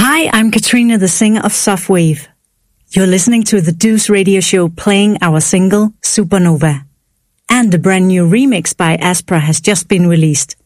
Hi, I'm Katrina, the singer of Softwave. You're listening to the Deuce Radio Show playing our single, Supernova. And a brand new remix by Aspra has just been released.